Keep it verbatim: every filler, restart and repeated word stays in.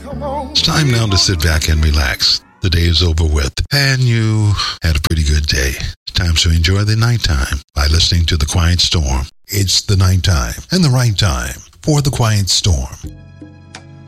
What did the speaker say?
It's time now to sit back and relax. The day is over with, and you had a pretty good day. It's time to enjoy the nighttime by listening to The Quiet Storm. It's the nighttime and the right time for The Quiet Storm.